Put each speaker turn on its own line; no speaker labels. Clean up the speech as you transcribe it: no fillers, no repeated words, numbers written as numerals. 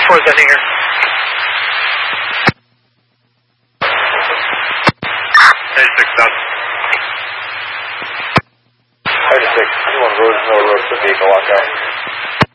4 is ending here.
36,000.
36, 21 Road, no road to vehicle, lock out.